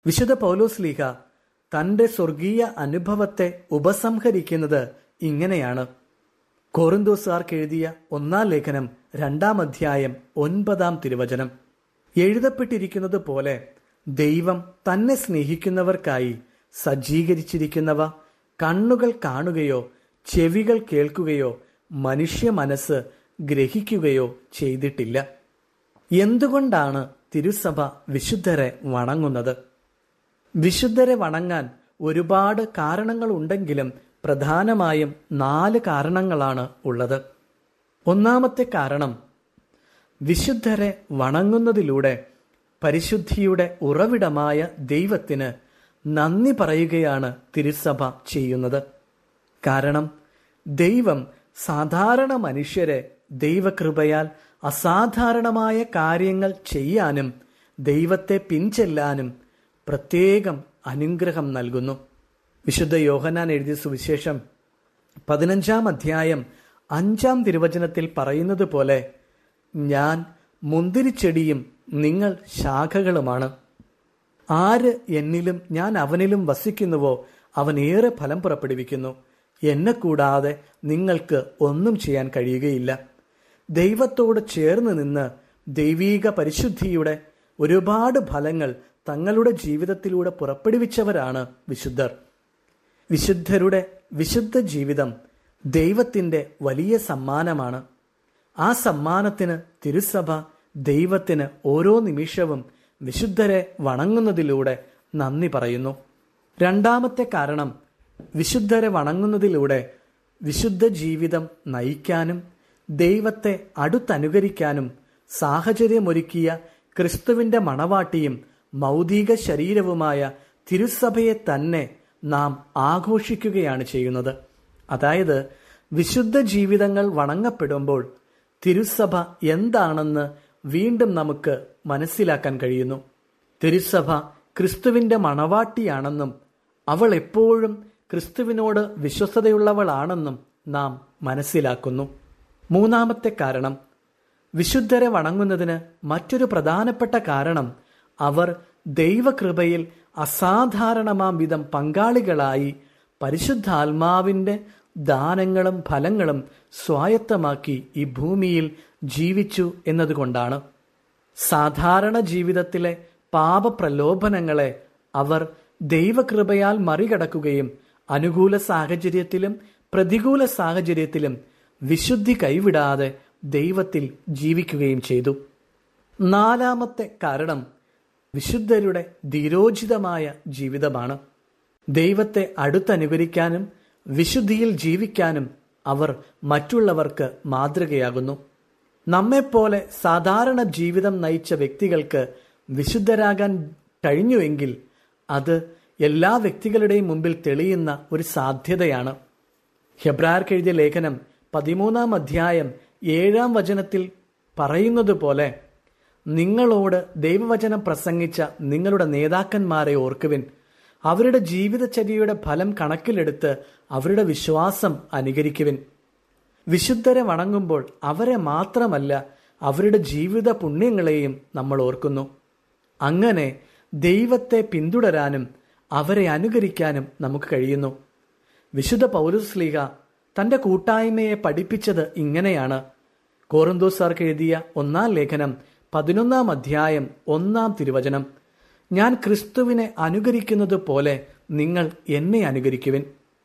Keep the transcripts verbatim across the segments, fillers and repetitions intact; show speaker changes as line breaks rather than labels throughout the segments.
വിശുദ്ധ പൗലോസ്ലീഹ തന്റെ സ്വർഗീയ അനുഭവത്തെ ഉപസംഹരിക്കുന്നത് ഇങ്ങനെയാണ്. കൊറിന്തോസുകാർക്ക് എഴുതിയ ഒന്നാം ലേഖനം രണ്ടാം അധ്യായം ഒൻപതാം തിരുവചനം. എഴുതപ്പെട്ടിരിക്കുന്നത് പോലെ ദൈവം തന്നെ സ്നേഹിക്കുന്നവർക്കായി സജ്ജീകരിച്ചിരിക്കുന്നവ കണ്ണുകൾ കാണുകയോ ചെവികൾ കേൾക്കുകയോ മനുഷ്യ മനസ്സ് ഗ്രഹിക്കുകയോ ചെയ്തിട്ടില്ല. എന്തുകൊണ്ടാണ് തിരുസഭ വിശുദ്ധരെ വണങ്ങുന്നത്? വിശുദ്ധരെ വണങ്ങാൻ ഒരുപാട് കാരണങ്ങൾ ഉണ്ടെങ്കിലും പ്രധാനമായും നാല് കാരണങ്ങളാണ് ഉള്ളത്. ഒന്നാമത്തെ കാരണം, വിശുദ്ധരെ വണങ്ങുന്നതിലൂടെ പരിശുദ്ധിയുടെ ഉറവിടമായ ദൈവത്തിന് നന്ദി പറയുകയാണ് തിരുസഭ ചെയ്യുന്നത്. കാരണം ദൈവം സാധാരണ മനുഷ്യരെ ദൈവകൃപയാൽ അസാധാരണമായ കാര്യങ്ങൾ ചെയ്യാനും ദൈവത്തെ പിൻചെല്ലാനും പ്രത്യേകം അനുഗ്രഹം നൽകുന്നു. വിശുദ്ധ യോഹന്നാൻ എഴുതിയ സുവിശേഷം പതിനഞ്ചാം അധ്യായം അഞ്ചാം തിരുവചനത്തിൽ പറയുന്നത് പോലെ, ഞാൻ മുന്തിരിച്ചെടിയും നിങ്ങൾ ശാഖകളുമാണ്. ആര് എന്നിലും ഞാൻ അവനിലും വസിക്കുന്നുവോ അവൻ ഏറെ ഫലം പുറപ്പെടുവിക്കുന്നു. എന്നെ കൂടാതെ നിങ്ങൾക്ക് ഒന്നും ചെയ്യാൻ കഴിയുകയില്ല. ദൈവത്തോട് ചേർന്ന് നിന്ന് ദൈവീക പരിശുദ്ധിയുടെ ഒരുപാട് ഫലങ്ങൾ തങ്ങളുടെ ജീവിതത്തിലൂടെ പുറപ്പെടുവിച്ചവരാണ് വിശുദ്ധർ. വിശുദ്ധരുടെ വിശുദ്ധ ജീവിതം ദൈവത്തിൻ്റെ വലിയ സമ്മാനമാണ്. ആ സമ്മാനത്തിന് തിരുസഭ ദൈവത്തിന് ഓരോ നിമിഷവും വിശുദ്ധരെ വണങ്ങുന്നതിലൂടെ നന്ദി പറയുന്നു. രണ്ടാമത്തെ കാരണം, വിശുദ്ധരെ വണങ്ങുന്നതിലൂടെ വിശുദ്ധ ജീവിതം നയിക്കാനും ദൈവത്തെ അടുത്തനുകരിക്കാനും സാഹചര്യമൊരുക്കിയ ക്രിസ്തുവിൻ്റെ മണവാട്ടിയും മൗതിക ശരീരവുമായ തിരുസഭയെ തന്നെ നാം ആഘോഷിക്കുകയാണ് ചെയ്യുന്നത്. അതായത് വിശുദ്ധ ജീവിതങ്ങൾ വണങ്ങപ്പെടുമ്പോൾ തിരുസഭ എന്താണെന്ന് വീണ്ടും നമുക്ക് മനസ്സിലാക്കാൻ കഴിയുന്നു. തിരുസഭ ക്രിസ്തുവിൻ്റെ മണവാട്ടിയാണെന്നും അവൾ എപ്പോഴും ക്രിസ്തുവിനോട് വിശ്വസ്തതയുള്ളവളാണെന്നും നാം മനസ്സിലാക്കുന്നു. മൂന്നാമത്തെ കാരണം, വിശുദ്ധരെ വണങ്ങുന്നതിന് മറ്റൊരു പ്രധാനപ്പെട്ട കാരണം, അവർ ദൈവകൃപയിൽ അസാധാരണമാം വിധം പങ്കാളികളായി പരിശുദ്ധാത്മാവിൻ്റെ ദാനങ്ങളും ഫലങ്ങളും സ്വായത്തമാക്കി ഈ ഭൂമിയിൽ ജീവിച്ചു എന്നതുകൊണ്ടാണ്. സാധാരണ ജീവിതത്തിലെ പാപപ്രലോഭനങ്ങളെ അവർ ദൈവകൃപയാൽ മറികടക്കുകയും അനുകൂല സാഹചര്യത്തിലും പ്രതികൂല സാഹചര്യത്തിലും വിശുദ്ധി കൈവിടാതെ ദൈവത്തിൽ ജീവിക്കുകയും ചെയ്തു. നാലാമത്തെ കാരണം, വിശുദ്ധരുടെ ധീരോചിതമായ ജീവിതമാണ്. ദൈവത്തെ അടുത്തനുകരിക്കാനും വിശുദ്ധിയിൽ ജീവിക്കാനും അവർ മറ്റുള്ളവർക്ക് മാതൃകയാകുന്നു. നമ്മെപ്പോലെ സാധാരണ ജീവിതം നയിച്ച വ്യക്തികൾക്ക് വിശുദ്ധരാകാൻ കഴിഞ്ഞുവെങ്കിൽ അത് എല്ലാ വ്യക്തികളുടെയും മുമ്പിൽ തെളിയുന്ന ഒരു സാധ്യതയാണ്. ഹെബ്രായർക്ക് എഴുതിയ ലേഖനം പതിമൂന്നാം അധ്യായം ഏഴാം വചനത്തിൽ പറയുന്നത് പോലെ, നിങ്ങളോട് ദൈവവചനം പ്രസംഗിച്ച നിങ്ങളുടെ നേതാക്കന്മാരെ ഓർക്കുവിൻ. അവരുടെ ജീവിതചര്യയുടെ ഫലം കണക്കിലെടുത്ത് അവരുടെ വിശ്വാസം അനുകരിക്കുവിൻ. വിശുദ്ധരെ വണങ്ങുമ്പോൾ അവരെ മാത്രമല്ല അവരുടെ ജീവിത പുണ്യങ്ങളെയും നമ്മൾ ഓർക്കുന്നു. അങ്ങനെ ദൈവത്തെ പിന്തുടരാനും അവരെ അനുകരിക്കാനും നമുക്ക് കഴിയുന്നു. വിശുദ്ധ പൗലോസ്ലീഹ തൻ്റെ കൂട്ടായ്മയെ പഠിപ്പിച്ചത് ഇങ്ങനെയാണ്. കൊറിന്തോസുകാർക്ക് എഴുതിയ ഒന്നാം ലേഖനം പതിനൊന്നാം അധ്യായം ഒന്നാം തിരുവചനം, ഞാൻ ക്രിസ്തുവിനെ അനുകരിക്കുന്നത് പോലെ നിങ്ങൾ എന്നെ അനുകരിക്കുവിൻ.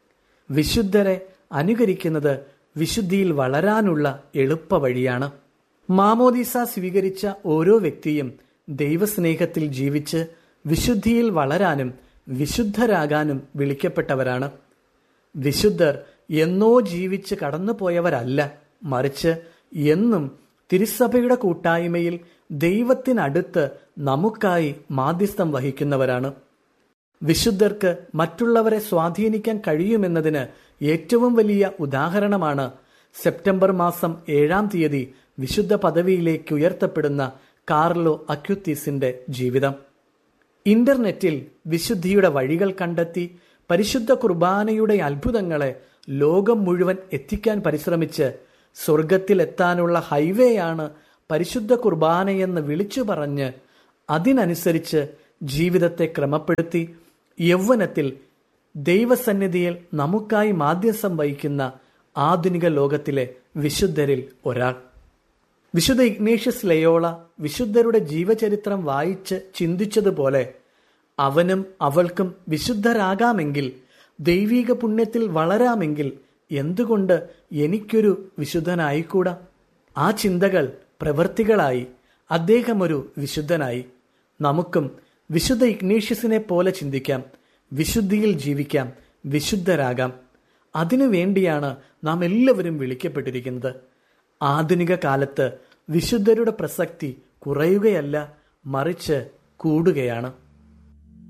വിശുദ്ധരെ അനുകരിക്കുന്നത് വിശുദ്ധിയിൽ വളരാനുള്ള എളുപ്പ വഴിയാണ്. മാമോദീസ സ്വീകരിച്ച ഓരോ വ്യക്തിയും ദൈവസ്നേഹത്തിൽ ജീവിച്ച് വിശുദ്ധിയിൽ വളരാനും വിശുദ്ധരാകാനും വിളിക്കപ്പെട്ടവരാണ്. വിശുദ്ധർ എന്നോ ജീവിച്ച് കടന്നുപോയവരല്ല, മറിച്ച് എന്നും തിരുസഭയുടെ കൂട്ടായ്മയിൽ ദൈവത്തിനടുത്ത് നമുക്കായി മാധ്യസ്ഥം വഹിക്കുന്നവരാണ്. വിശുദ്ധർക്ക് മറ്റുള്ളവരെ സ്വാധീനിക്കാൻ കഴിയുമെന്നതിന് ഏറ്റവും വലിയ ഉദാഹരണമാണ് സെപ്റ്റംബർ മാസം ഏഴാം തീയതി വിശുദ്ധ പദവിയിലേക്ക് ഉയർത്തപ്പെടുന്ന കാർലോ അക്യുത്തീസിന്റെ ജീവിതം. ഇന്റർനെറ്റിൽ വിശുദ്ധിയുടെ വഴികൾ കണ്ടെത്തി പരിശുദ്ധ കുർബാനയുടെ അത്ഭുതങ്ങളെ ലോകം മുഴുവൻ എത്തിക്കാൻ പരിശ്രമിച്ച് സ്വർഗത്തിലെത്താനുള്ള ഹൈവേയാണ് പരിശുദ്ധ കുർബാനയെന്ന് വിളിച്ചു പറഞ്ഞ് അതിനനുസരിച്ച് ജീവിതത്തെ ക്രമപ്പെടുത്തി യൗവനത്തിൽ ദൈവസന്നിധിയിൽ നമുക്കായി മാധ്യസ്ഥം വഹിക്കുന്ന ആധുനിക ലോകത്തിലെ വിശുദ്ധരിൽ ഒരാൾ. വിശുദ്ധ ഇഗ്നേഷ്യസ് ലയോള വിശുദ്ധരുടെ ജീവചരിത്രം വായിച്ച് ചിന്തിച്ചതുപോലെ അവനും അവൾക്കും വിശുദ്ധരാകാമെങ്കിൽ, ദൈവിക പുണ്യത്തിൽ വളരാമെങ്കിൽ എന്തുകൊണ്ട് എനിക്കൊരു വിശുദ്ധനായിക്കൂടാ? ആ ചിന്തകൾ പ്രവൃത്തികളായി അദ്ദേഹം ഒരു വിശുദ്ധനായി. നമുക്കും വിശുദ്ധ ഇഗ്നേഷ്യസിനെ പോലെ ചിന്തിക്കാം, വിശുദ്ധിയിൽ ജീവിക്കാം, വിശുദ്ധരാകാം. അതിനു വേണ്ടിയാണ് നാം എല്ലാവരും വിളിക്കപ്പെട്ടിരിക്കുന്നത്. ആധുനിക കാലത്ത് വിശുദ്ധരുടെ പ്രസക്തി കുറയുകയല്ല, മറിച്ച് കൂടുകയാണ്.